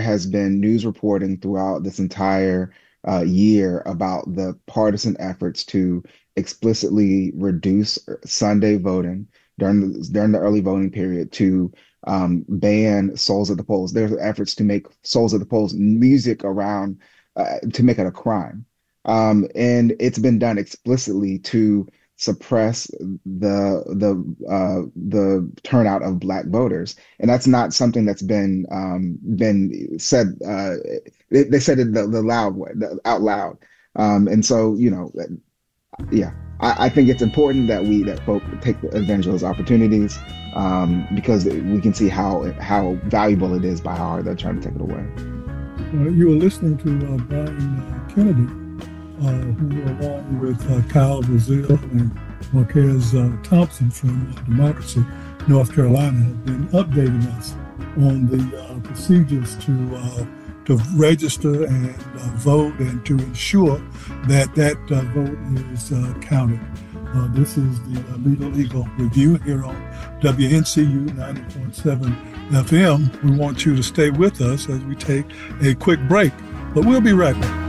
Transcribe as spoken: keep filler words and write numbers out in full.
has been news reporting throughout this entire uh, year about the partisan efforts to explicitly reduce Sunday voting during the, during the early voting period to um, ban Souls at the Polls. There's efforts to make Souls at the Polls music around uh, to make it a crime. Um, and it's been done explicitly to suppress the the uh, the turnout of Black voters, and that's not something that's been um, been said. Uh, they, they said it the, the loud way, the, out loud, um, and so you know, yeah, I, I think it's important that we that folk take advantage of those opportunities um, because we can see how how valuable it is by how hard they're trying to take it away. Uh, you were listening to uh, Brian uh, Kennedy, uh, who, along with uh, Kyle Brazil and Marquez uh, Thompson from uh, Democracy, North Carolina, have been updating us on the uh, procedures to uh, to register and uh, vote and to ensure that that uh, vote is uh, counted. Uh, this is the uh, Legal Eagle Review here on W N C U ninety point seven F M. We want you to stay with us as we take a quick break, but we'll be right back.